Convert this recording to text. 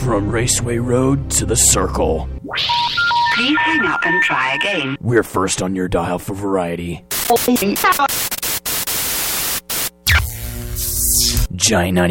From Raceway Road to the Circle. Please hang up and try again. We're first on your dial for variety. Giant 90.